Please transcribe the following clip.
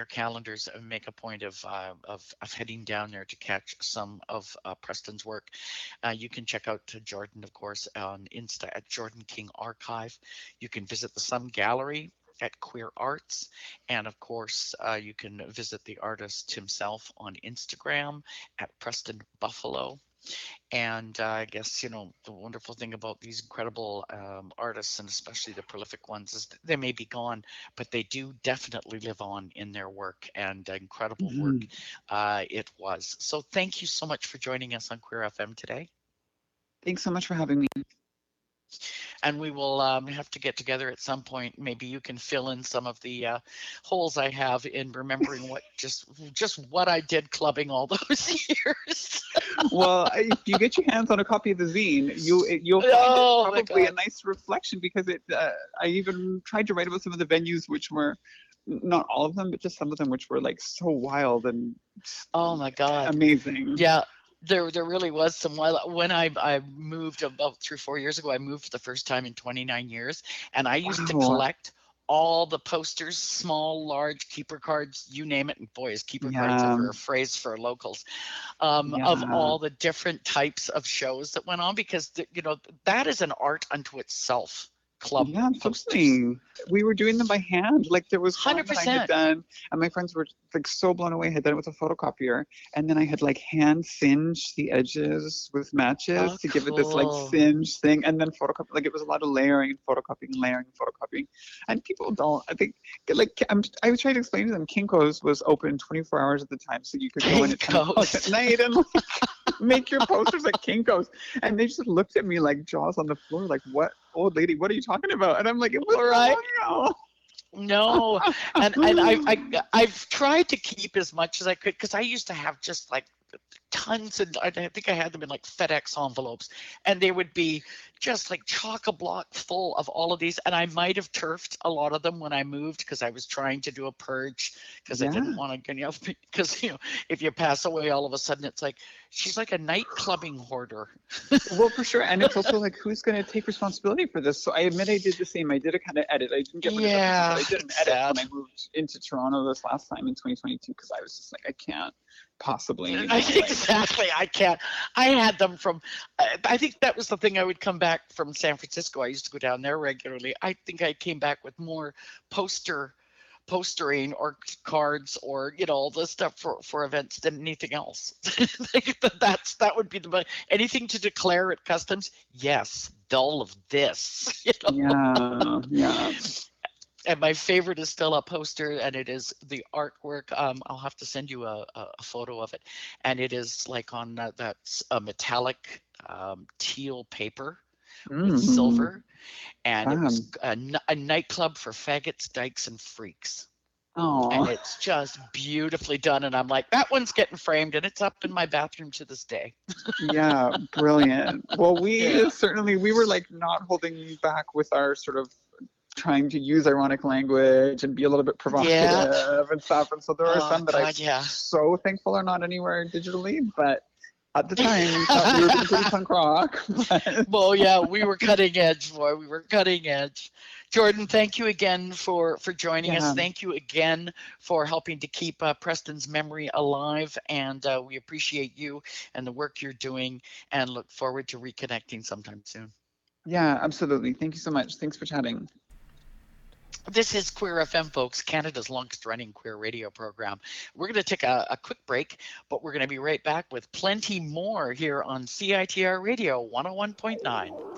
calendars and make a point of heading down there to catch some of Preston's work. You can check out Jordan, of course, on Insta at Jordan King Archive. You can visit the Sun Gallery at Queer Arts. And of course, you can visit the artist himself on Instagram at Preston Buffalo. And I guess, the wonderful thing about these incredible artists, and especially the prolific ones, is they may be gone, but they do definitely live on in their work, and incredible work it was. So thank you so much for joining us on Queer FM today. Thanks so much for having me. And we will have to get together at some point. Maybe you can fill in some of the holes I have in remembering what just what I did clubbing all those years. Well, if you get your hands on a copy of the zine, you'll find it probably a nice reflection, because I even tried to write about some of the venues, which were not all of them, but just some of them, which were like so wild and oh my God, amazing. Yeah. There really was some. When I moved about 3 or 4 years ago, I moved for the first time in 29 years, and I used to collect all the posters, small, large, keeper cards, you name it. And boy, is keeper cards ever a phrase for locals, of all the different types of shows that went on, because that is an art unto itself. Club posters. We were doing them by hand. Like, there was 100% that I had done, and my friends were like so blown away. I had done it with a photocopier, and then I had like hand singed the edges with matches to give it this like singe thing, and then photocopy. Like, it was a lot of layering and photocopying. And people don't. I think, like, I was trying to explain to them, Kinko's was open 24 hours at the time, so you could go in at 10 o'clock at night and like, make your posters at Kinko's. And they just looked at me like jaws on the floor, like, what? Old lady, what are you talking about? And I'm like, it was all right. No, and I've tried to keep as much as I could, because I used to have just like tons, and I think I had them in like FedEx envelopes, and they would be just like chock-a-block full of all of these. And I might have turfed a lot of them when I moved, because I was trying to do a purge, because I didn't want to, because if you pass away, all of a sudden it's like she's like a nightclubbing hoarder. Well, for sure. And it's also like, who's going to take responsibility for this? So I admit I did the same. I did a kind of edit. I didn't get rid of everything, but I did an edit when I moved into Toronto this last time in 2022, because I was just like, I can't possibly. Exactly. I can't. I had them from, I think that was the thing. I would come back from San Francisco. I used to go down there regularly. I think I came back with more postering or cards or all the stuff for events than anything else. that would be anything to declare at customs. Yes, all of this. Yeah. And my favorite is still a poster, and it is the artwork. I'll have to send you a photo of it, and it is like on that's a metallic teal paper with silver, and it was a nightclub for faggots, dykes, and freaks. Oh, and it's just beautifully done, and I'm like, that one's getting framed, and it's up in my bathroom to this day. Yeah, brilliant. Well, we were like not holding back with our sort of trying to use ironic language and be a little bit provocative and stuff. And so there are some that I'm so thankful are not anywhere digitally, but at the time we thought we were being pretty punk rock. Well, yeah, we were cutting edge, boy. We were cutting edge. Jordan, thank you again for joining us. Thank you again for helping to keep Preston's memory alive. And we appreciate you and the work you're doing, and look forward to reconnecting sometime soon. Yeah, absolutely. Thank you so much. Thanks for chatting. This is Queer FM, folks, Canada's longest running queer radio program. We're going to take a quick break, but we're going to be right back with plenty more here on CITR Radio 101.9.